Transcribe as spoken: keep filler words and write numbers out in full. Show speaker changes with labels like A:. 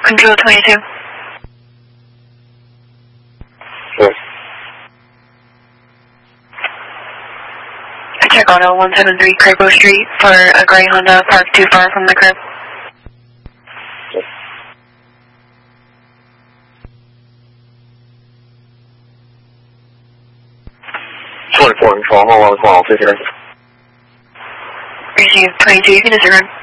A: Control twenty-two.
B: Yes.
A: Check auto one seven three Crapo Street for a gray Honda parked too far from the curb.
B: Yes. twenty-four control, hold on the call, take care.
A: Receive twenty-two, you can disregard.